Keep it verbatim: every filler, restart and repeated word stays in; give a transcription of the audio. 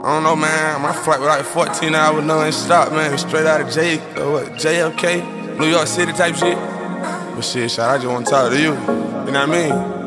I don't know, man. My flight was like fourteen hours, non-stop, man. Straight out of J, uh, what, J F K, New York City type shit. But shit, shot, I just want to talk to you. You know what I mean?